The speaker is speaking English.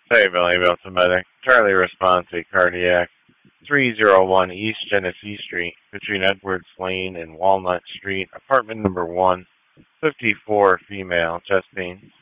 Fayetteville Ambulance and Medic. Charlie response a cardiac. 301 East Genesee Street, between Edwards Lane and Walnut Street, apartment number 1, 54, female, chest pain.